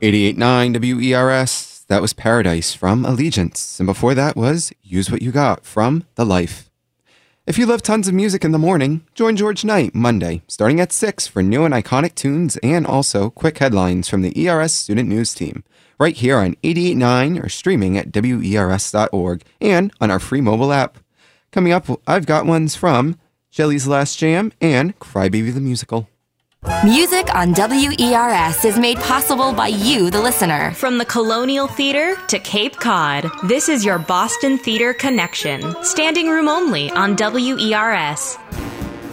88.9 WERS, that was Paradise from Allegiance. And before that was Use What You Got from The Life. If you love tons of music in the morning, join George Knight Monday, starting at 6 for new and iconic tunes and also quick headlines from the ERS Student News Team, right here on 88.9 or streaming at WERS.org and on our free mobile app. Coming up, I've got ones from Shelly's Last Jam and Crybaby the Musical. Music on WERS is made possible by you, the listener. From the Colonial Theater to Cape Cod, this is your Boston Theater Connection. Standing room only on WERS.